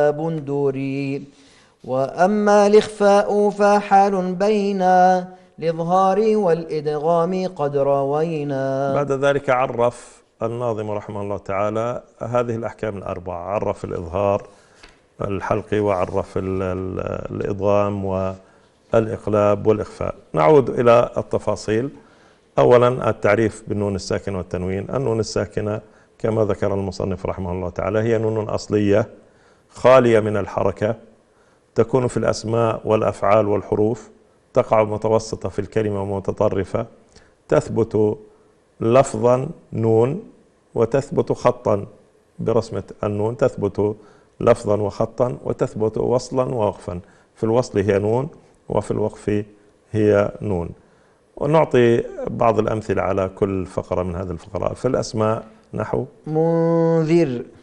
بندري. وأما الإخفاء فحال بين الإظهار والإدغام قد روينا. بعد ذلك عرف الناظم رحمه الله تعالى هذه الأحكام الأربعة، عرف الإظهار الحلقي وعرف الإدغام والإقلاب والإخفاء. نعود إلى التفاصيل. أولا التعريف بالنون الساكنة والتنوين. النون الساكنة كما ذكر المصنف رحمه الله تعالى هي نون أصلية خالية من الحركة، تكون في الأسماء والأفعال والحروف، تقع متوسطة في الكلمة ومتطرفة، تثبت لفظا نون وتثبت خطا برسمة النون، تثبت لفظا وخطا وتثبت وصلا ووقفا. في الوصل هي نون وفي الوقف هي نون. ونعطي بعض الأمثلة على كل فقرة من هذه الفقرات. في الأسماء نحو منذر